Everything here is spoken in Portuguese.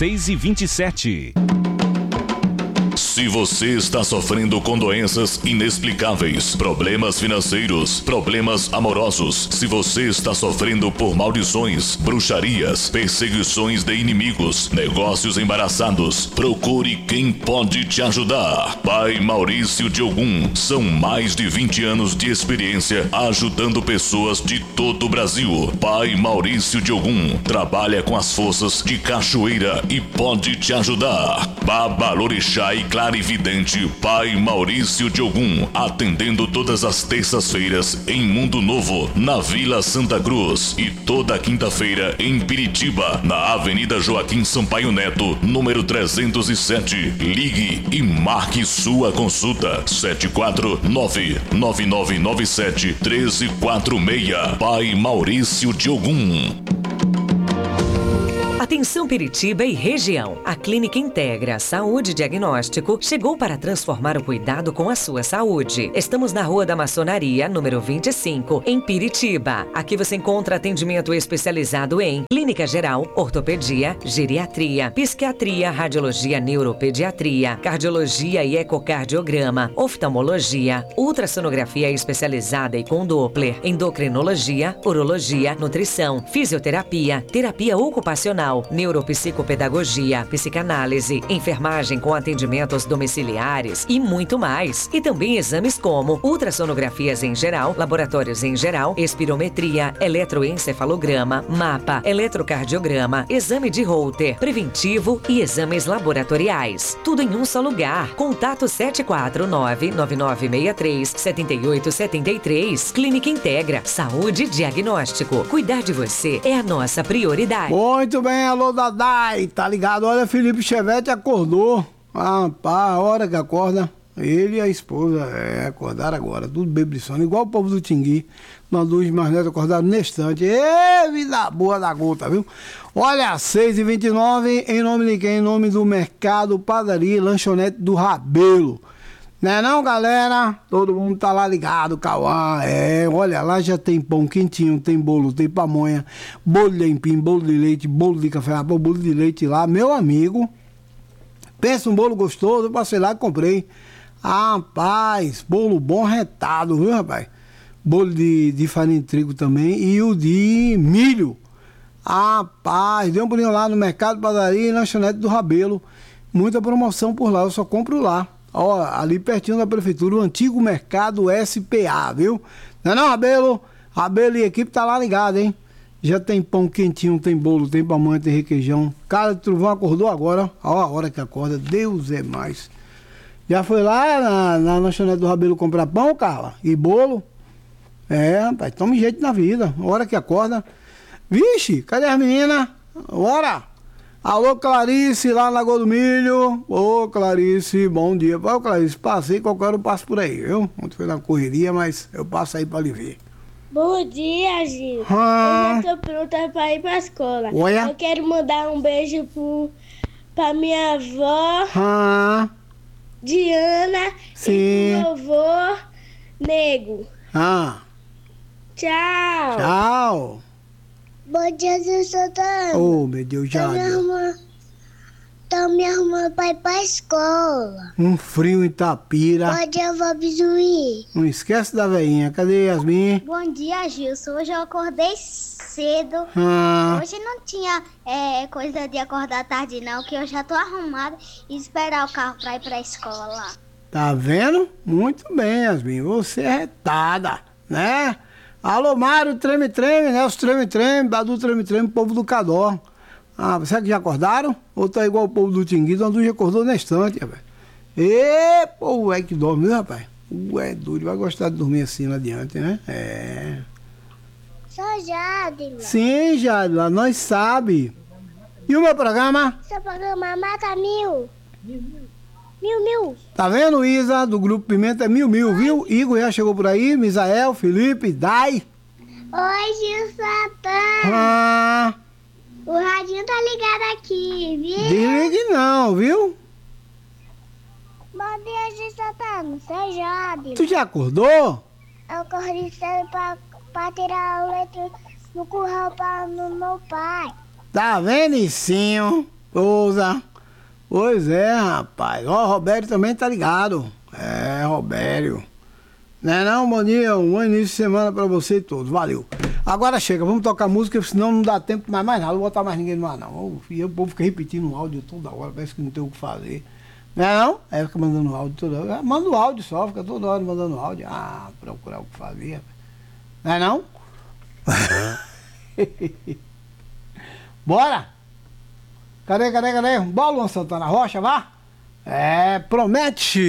6h27. Se você está sofrendo com doenças inexplicáveis, problemas financeiros, problemas amorosos, se você está sofrendo por maldições, bruxarias, perseguições de inimigos, negócios embaraçados, procure quem pode te ajudar. Pai Maurício de Ogum, são mais de 20 anos de experiência ajudando pessoas de todo o Brasil. Pai Maurício de Ogum trabalha com as forças de cachoeira e pode te ajudar. Babalorixá e clarividente Pai Maurício de Ogum, atendendo todas as terças-feiras em Mundo Novo, na Vila Santa Cruz, e toda quinta-feira em Piritiba, na Avenida Joaquim Sampaio Neto, número 307. Ligue e marque sua consulta. 749-9997-1346. Pai Maurício de Ogum. Atenção Piritiba e região. A Clínica Integra Saúde Diagnóstico chegou para transformar o cuidado com a sua saúde. Estamos na Rua da Maçonaria, número 25, em Piritiba. Aqui você encontra atendimento especializado em clínica geral, ortopedia, geriatria, psiquiatria, radiologia, neuropediatria, cardiologia e ecocardiograma, oftalmologia, ultrassonografia especializada e com Doppler, endocrinologia, urologia, nutrição, fisioterapia, terapia ocupacional, neuropsicopedagogia, psicanálise, enfermagem com atendimentos domiciliares e muito mais. E também exames como ultrassonografias em geral, laboratórios em geral, espirometria, eletroencefalograma, mapa, eletrocardiograma, exame de Holter, preventivo e exames laboratoriais. Tudo em um só lugar. Contato 749-9963-7873. Clínica Integra Saúde Diagnóstico. Cuidar de você é a nossa prioridade. Muito bem, alô Dadai, tá ligado? Olha, Felipe Chevette acordou. Ah, pá, a hora que acorda, ele e a esposa acordaram agora, tudo bebo de sono, igual o povo do Tingui. Mandou os mais netos acordaram no instante. Ê, vida boa da gota, viu? Olha, 6h29, em nome de quem? Em nome do Mercado Padaria e Lanchonete do Rabelo. Né não, galera? Todo mundo tá lá ligado, Cauã. Olha, lá já tem pão quentinho, tem bolo, tem pamonha, bolo de empim, bolo de leite, bolo de café, bolo de leite lá. Meu amigo, pensa um bolo gostoso, eu passei lá e comprei. Rapaz, bolo bom retado, viu, rapaz? Bolo de farinha de trigo também e o de milho. Rapaz, deu um pulinho lá no Mercado Padaria e Lanchonete do Rabelo. Muita promoção por lá, eu só compro lá. Ó, ali pertinho da prefeitura, o antigo mercado SPA, viu? Não é não, Rabelo? Rabelo e equipe tá lá ligado, hein? Já tem pão quentinho, tem bolo, tem pamonha, tem requeijão. Cara de Trovão acordou agora, ó a hora que acorda, Deus é mais. Já foi lá na lanchonete do Rabelo comprar pão, Carla? E bolo? Rapaz, tome jeito na vida, a hora que acorda. Vixe, cadê as meninas? Bora! Alô, Clarice, lá na Lagoa do Milho. Ô, Clarice, bom dia. Ô, Clarice, passei, qualquer hora eu passo por aí, viu? Ontem foi na correria, mas eu passo aí pra lhe ver. Bom dia, Gil. Eu já tô pronta pra ir pra escola. Olha. Eu quero mandar um beijo pra minha avó, Diana, sim, e pro meu avô, Nego. Tchau. Tchau. Bom dia, Gil Santana. Oh, meu Deus, já. Tô me arrumando pra ir pra escola. Um frio em Itapira. Bom dia, vó Bizuí. Não esquece da veinha. Cadê Yasmin? Bom dia, Gilson. Hoje eu acordei cedo. Hoje não tinha coisa de acordar tarde, não, que eu já tô arrumada e esperar o carro pra ir pra escola. Tá vendo? Muito bem, Yasmin. Você é retada, né? Alô, Mário, treme-treme, né? Os treme-treme, Badu treme-treme, povo do Cadó. Será que já acordaram? Ou tá igual o povo do Tingui, onde já acordou na estante, rapaz. Povo é que dorme, viu, rapaz? É doido, vai gostar de dormir assim lá adiante, né? Sou Jadila. Sim, Jadila, nós sabe. E o meu programa? Seu programa Mata Mil. Mil. Tá vendo, Isa, do Grupo Pimenta? É mil, viu? Igor já chegou por aí, Misael, Felipe, Dai. Oi, Gil Santana. O radinho tá ligado aqui, viu? Desligue não, viu? Bom dia, Gil Santana. Sou Jadila. Tu já acordou? Eu corri cedo pra tirar o leite no curral no meu pai. Tá vendo, Icinho? Ousa. Pois é, rapaz. Ó, o Robério também tá ligado. É, Robério. Não, bom dia, um bom início de semana pra você e todos. Valeu. Agora chega, vamos tocar música, senão não dá tempo mais nada. Não vou botar mais ninguém no ar, não. E o povo fica repetindo o áudio toda hora, parece que não tem o que fazer. Não? Aí fica mandando áudio toda hora. Manda o áudio só, fica toda hora mandando áudio. Ah, procurar o que fazer. Não? Bora! Cadê? Bora, Luan Santana Rocha, vá? Promete!